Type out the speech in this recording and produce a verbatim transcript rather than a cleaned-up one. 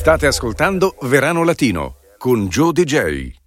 State ascoltando Verano Latino con Joe D J.